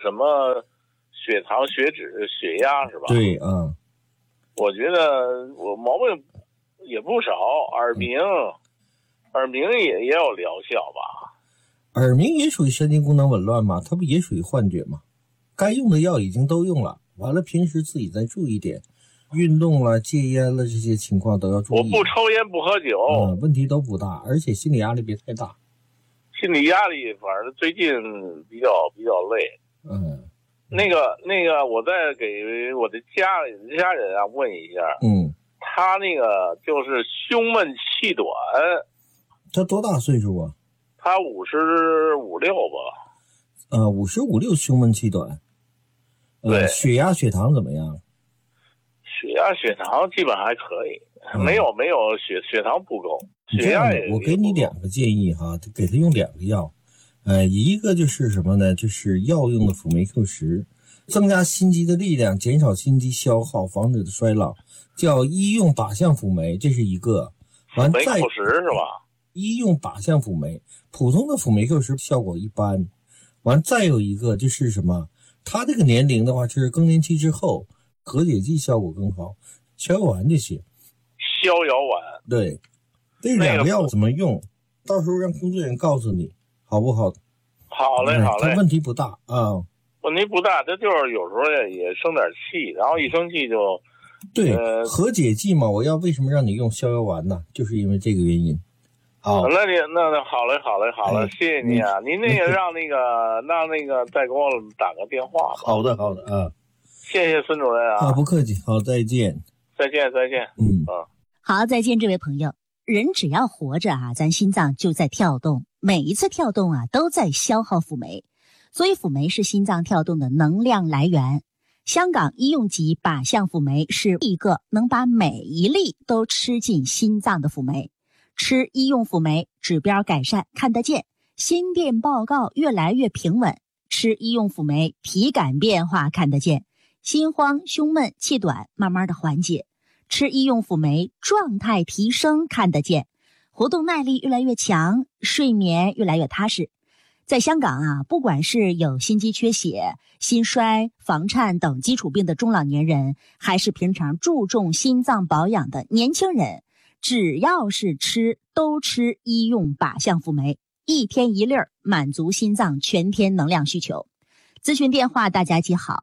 什么血糖、血脂、血压是吧？ 对， 我觉得我毛病也不少，耳鸣也有疗效吧？ 耳鸣也属于神经功能紊乱嘛，它不也属于幻觉吗？该用的药已经都用了，完了平时自己再注意点，运动了、戒烟了这些情况都要注意。 我不抽烟不喝酒， 问题都不大，而且心理压力别太大。 心理压力反正最近比较累。那个我再给我的家人啊问一下，他那个就是胸闷气短。 他多大岁数啊？ 他55、56吧。 55、56胸闷气短。 对。 血压血糖怎么样？ 血压血糖基本还可以，没有血糖不够，血压也我给你2个建议哈，给他用2个药。一个就是什么呢？就是药用的辅酶 Q10，增加心肌的力量，减少心肌消耗，防止的衰老，叫医用靶向辅酶，这是一个。完辅酶 Q10是吧？ 医用靶向辅酶，普通的辅酶 Q10效果一般。完再有一个就是什么？他这个年龄的话，就是更年期之后，和解剂效果更好，逍遥丸这些。 逍遥丸。 对，这2个药怎么用？到时候让工作人员告诉你，好不好？ 好嘞。 它问题不大啊。 问题不大，这就是有时候也生点气，然后一生气就。 对，和解剂嘛，我要为什么让你用逍遥丸呢？就是因为这个原因。好， 那好嘞，谢谢你啊！您那个让那个再给我打个电话吧。 好的啊， 谢谢孙主任啊！ 不客气，好，再见。 好，再见，这位朋友。人只要活着啊，咱心脏就在跳动，每一次跳动啊都在消耗辅酶，所以辅酶是心脏跳动的能量来源。香港医用级靶向辅酶是一个能把每一粒都吃进心脏的辅酶。吃医用辅酶，指标改善看得见，心电报告越来越平稳。吃医用辅酶，体感变化看得见，心慌、胸闷、气短慢慢的缓解。吃医用辅酶，状态提升看得见，活动耐力越来越强，睡眠越来越踏实。在香港啊，不管是有心肌缺血、心衰、房颤等基础病的中老年人，还是平常注重心脏保养的年轻人，只要是都吃医用靶向辅酶，一天一粒儿，满足心脏全天能量需求。咨询电话大家记好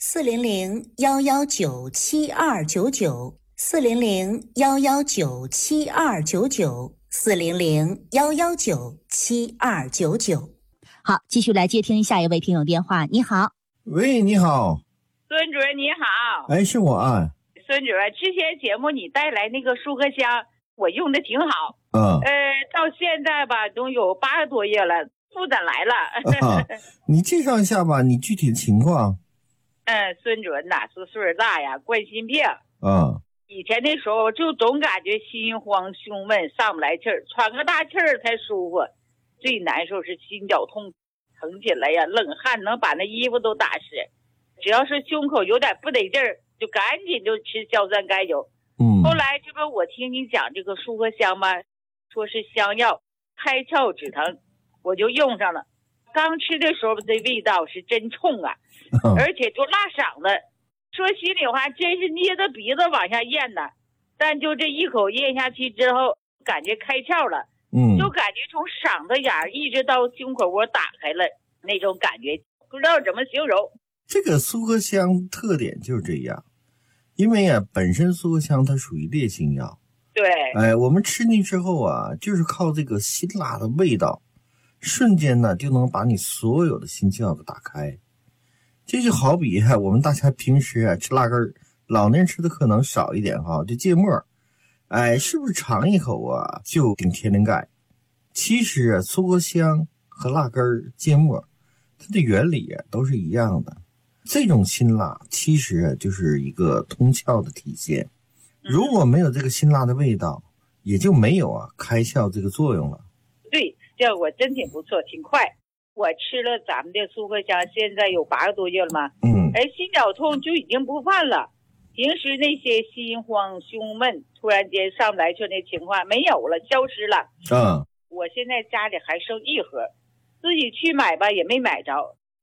，400-119-7299，400-119-7299，400-119-7299。好，继续来接听下一位听友电话。你好。 喂，你好。 孙主任你好。 是我啊。 孙主任，之前节目你带来那个舒克香，我用的挺好。到现在吧，都有8个多月了，复诊来了。 你介绍一下吧，你具体的情况。 孙主任呐，是岁数大呀，冠心病。以前的时候就总感觉心慌、胸闷，上不来气儿，喘个大气儿才舒服。最难受是心绞痛，疼起来呀，冷汗能把那衣服都打湿。只要是胸口有点不得劲儿，就赶紧就吃硝酸甘油。后来这不我听你讲这个舒克香吗？说是香药，开窍止疼，我就用上了。刚吃的时候这味道是真冲啊，而且就辣嗓子。说心里话，真是捏着鼻子往下咽的，但就这一口咽下去之后，感觉开窍了。就感觉从嗓子眼一直到胸口窝打开了那种感觉，不知道怎么形容。 这个苏克香特点就是这样，因为本身苏克香它属于烈性药。 对。 我们吃进之后啊，就是靠这个辛辣的味道，瞬间呢就能把你所有的心窍都打开。这就好比我们大家平时吃辣根，老年人吃的可能少一点哈，就芥末。是不是尝一口啊就顶天灵盖？其实苏克香和辣根、芥末，它的原理都是一样的。这种辛辣其实就是一个通窍的体现。如果没有这个辛辣的味道，也就没有开窍这个作用了。 对，效果真挺不错，挺快。我吃了咱们的苏克香，现在有8个多月了嘛。心绞痛就已经不犯了。平时那些心慌、胸闷，突然间上不来气那情况没有了，消失了。我现在家里还剩1盒，自己去买吧也没买着，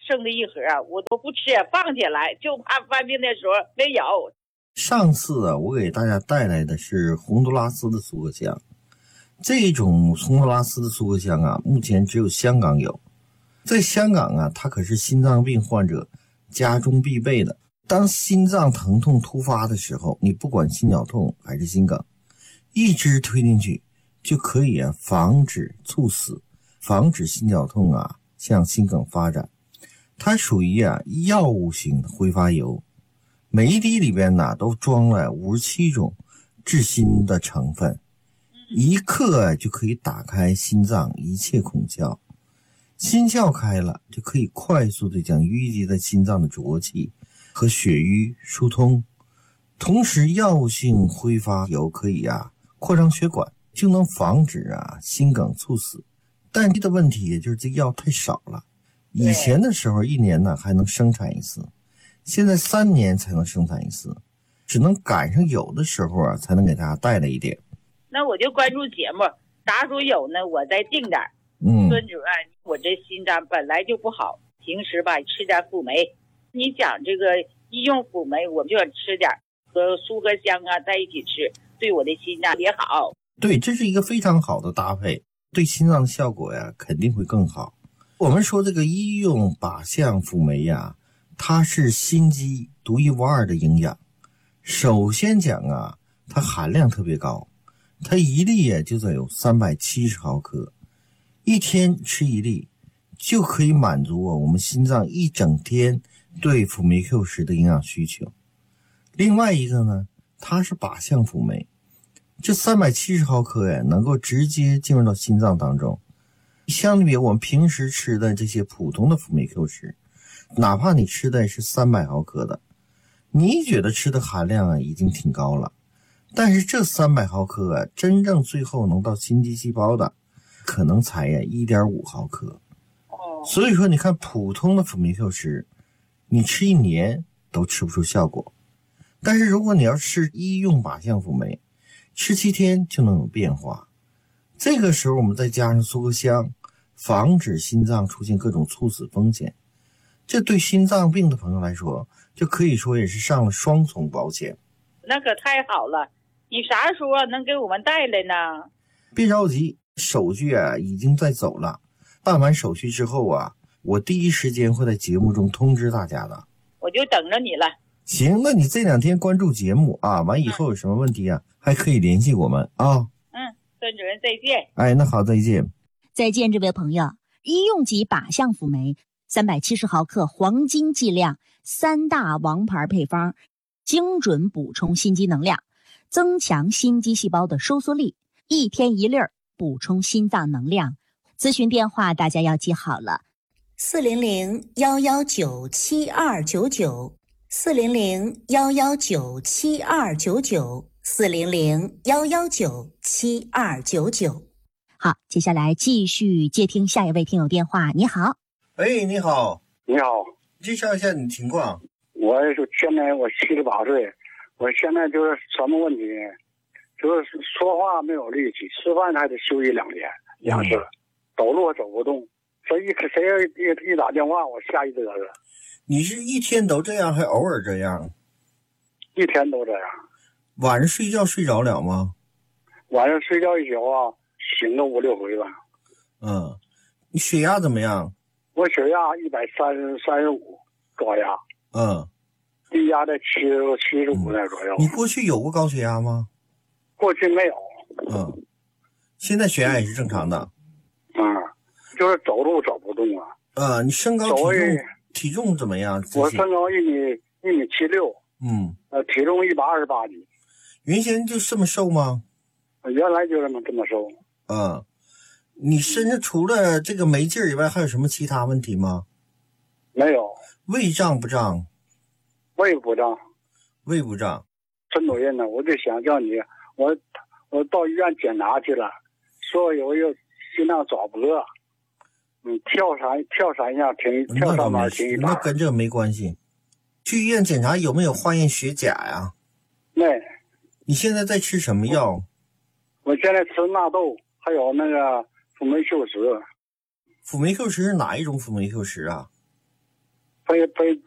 剩的一盒我都不吃，放起来，就怕犯病的时候没有。 上次我给大家带来的是洪都拉斯的苏克香，这种洪都拉斯的苏克香目前只有香港有。在香港它可是心脏病患者家中必备的。当心脏疼痛突发的时候，你不管心绞痛还是心梗，一支推进去就可以防止猝死，防止心绞痛向心梗发展。它属于药物型的挥发油，每一滴里边都装了57种治心的成分，一克就可以打开心脏一切孔窍，心窍开了就可以快速的将淤积在心脏的浊气和血瘀疏通。同时药物性挥发油可以扩张血管，就能防止心梗猝死。但这个问题也就是这药太少了，以前的时候1年还能生产一次，现在3年才能生产一次，只能赶上有的时候才能给大家带来一点。 那我就关注节目，啥时候有呢我再订点。孙主任，我这心脏本来就不好，平时吃点辅酶，你讲这个医用辅酶我就要吃点，和苏克香在一起吃，对我的心脏也好。 对，这是一个非常好的搭配，对心脏的效果肯定会更好。我们说这个医用靶向辅酶它是心肌独一无二的营养。首先讲它含量特别高，它一粒就得有370毫克，一天吃一粒就可以满足我们心脏一整天对辅酶 Q10的营养需求。另外一个呢，它是靶向辅酶，这370毫克能够直接进入到心脏当中。相比我们平时吃的这些普通的辅酶 Q10， 哪怕你吃的是300毫克的，你觉得吃的含量已经挺高了，但是这300毫克真正最后能到心肌细胞的可能才1.5毫克。所以说你看普通的辅酶 Q10 你吃1年都吃不出效果，但是如果你要吃医用靶向辅酶，吃7天就能有变化。这个时候我们再加上苏克香，防止心脏出现各种猝死风险，这对心脏病的朋友来说就可以说也是上了双重保险。 那可太好了，你啥时候能给我们带来呢？ 别着急，手续已经在走了，办完手续之后我第一时间会在节目中通知大家的。 我就等着你了。 行，那你这2天关注节目完以后有什么问题还可以联系我们孙主任再见。 那好，再见。 再见，这位朋友。医用级靶向辅酶370毫克黄金剂量，3大王牌配方，精准补充心肌能量，增强心肌细胞的收缩力，一天1粒补充心脏能量。咨询电话大家要记好了，400-119-7299 400-119-7299 400-119-7299。好，接下来继续接听下一位听友电话。你好。 你好。 你好， 介绍一下你情况。 我现在我78岁，我现在就是什么问题呢？就是说话没有力气，吃饭还得休息2天2次，走路走不动。谁一打电话，我吓一嘚瑟。 你是一天都这样，还偶尔这样？ 一天都这样。 晚上睡觉睡着了吗？ 晚上睡觉一宿醒个5、6回吧。 你血压怎么样？ 我血压135，高压。低压在75那左右。 你过去有过高血压吗？ 过去没有。 现在血压也是正常的。 就是走路走不动你身高体重怎么样？ 我身高1米76。体重128斤。 原先就这么瘦吗？ 原来就这么瘦。 你身上除了这个没劲儿以外，还有什么其他问题吗？ 没有。 胃胀不胀？ 胃不胀。 胃不胀。 陈主任呢，我就想叫你，我到医院检查去了，说有一个心脏早搏，跳伞一下停，跳上面停一打。 那跟这个没关系。去医院检查有没有化验血钾呀？ 没。 你现在在吃什么药？ 我现在吃纳豆，还有那个辅酶 Q10。 辅酶 Q10是哪一种辅酶 Q10 背